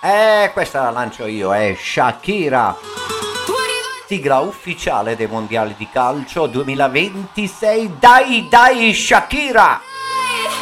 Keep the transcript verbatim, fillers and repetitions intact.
Eh, questa la lancio io, è Shakira. Sigla ufficiale dei mondiali di calcio duemilaventisei. Dai, dai, Shakira!